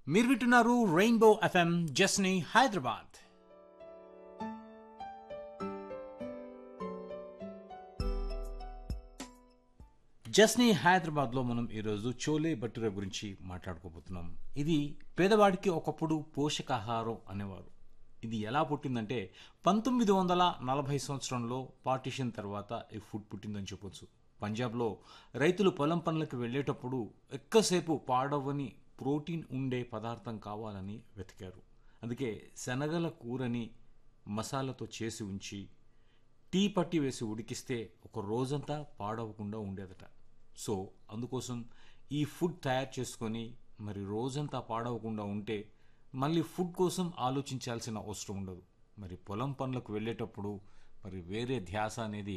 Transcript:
మీరు వింటున్నారు rainbow FM జస్ని Hyderabad. జస్ని హైదరాబాద్లో మనం ఈరోజు చోలే భటూరే గురించి మాట్లాడుకోబోతున్నాం. ఇది పేదవాడికి ఒకప్పుడు పోషకాహారం అనేవారు. ఇది ఎలా పుట్టిందంటే 1940 సంవత్సరంలో పార్టీషన్ తర్వాత ఈ ఫుడ్ పుట్టిందని చెప్పొచ్చు. పంజాబ్లో రైతులు పొలం పనులకు వెళ్ళేటప్పుడు ఎక్కువసేపు పాడవని ప్రోటీన్ ఉండే పదార్థం కావాలని వెతికారు. అందుకే శనగల కూరని మసాలాతో చేసి ఉంచి టీ పట్టి వేసి ఉడికిస్తే ఒక రోజంతా పాడవకుండా ఉండేదట. సో అందుకోసం ఈ ఫుడ్ తయారు చేసుకొని మరి రోజంతా పాడవకుండా ఉంటే మళ్ళీ ఫుడ్ కోసం ఆలోచించాల్సిన అవసరం ఉండదు. మరి పొలం పనులకు వెళ్ళేటప్పుడు మరి వేరే ధ్యాస అనేది